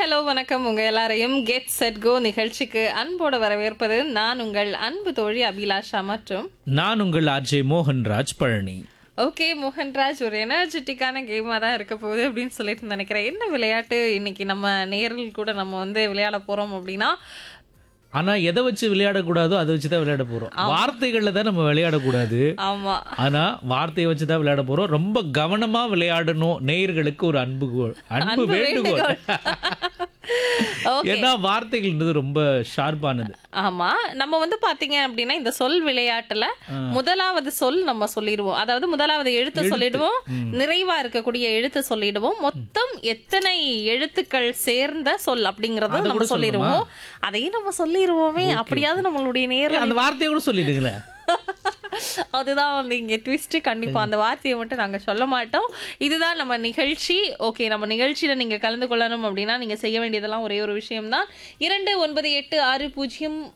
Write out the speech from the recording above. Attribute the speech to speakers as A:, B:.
A: Hello வணக்கம் உங்க எல்லாரையும் கெட் செட் கோ நிகழ்ச்சிக்கு அன்போடு வரவேற்பது நான் உங்கள் அன்பு தோழி அபிலாஷா மற்றும்
B: நான் உங்கள் ஆர்ஜே மோகன்ராஜ் பழனி.
A: ஓகே மோகன்ராஜ், ஒரு எனர்ஜெட்டிக்கான கேமாக தான் இருக்க போகுது அப்படின்னு சொல்லிட்டு நினைக்கிறேன். என்ன விளையாட்டு இன்னைக்கு நம்ம நேரில் கூட நம்ம விளையாட போறோம் அப்படின்னா,
B: ஆனா எதை வச்சு விளையாடக்கூடாதோ அதை வச்சு தான் விளையாட போறோம். வார்த்தைகள்ல தான் நம்ம விளையாடக்கூடாது.
A: ஆமா
B: ஆனா வார்த்தையை வச்சு தான் விளையாட போறோம். ரொம்ப கவனமா விளையாடணும். நேயர்களுக்கு ஒரு அன்பு வேண்டுகோள்.
A: ஓகே.
B: ஏன்னா வார்த்தைகள்ன்றது ரொம்ப ஷார்ப்பானது.
A: ஆமா, நம்ம பாத்தீங்க அப்படின்னா இந்த சொல் விளையாட்டுல முதலாவது சொல் நம்ம சொல்லிடுவோம். அதாவது முதலாவது எழுத்து சொல்லிடுவோம், நிறைவா இருக்கக்கூடிய எழுத்து சொல்லிடுவோம். மொத்தம் எத்தனை எழுத்துக்கள் சேர்ந்த சொல் அப்படிங்கறத
B: அதை
A: நம்ம
B: கூட
A: சொல்லிடுவோம். அதையும் நம்ம சொல்லிடுவோமே, அப்படியாவது நம்மளுடைய நேரம்.
B: அந்த வார்த்தையை கூட சொல்லிடுங்களேன்.
A: அதுதான் இங்க ட்விஸ்ட். கண்டிப்பா அந்த வார்த்தையை மட்டும் நாங்க சொல்ல மாட்டோம். இதுதான் நம்ம நிகழ்ச்சி. ஓகே, நம்ம நிகழ்ச்சியில நீங்க கலந்து கொள்ளணும் அப்படின்னா நீங்க செய்ய வேண்டியதெல்லாம் ஒரே ஒரு விஷயம் தான். 2986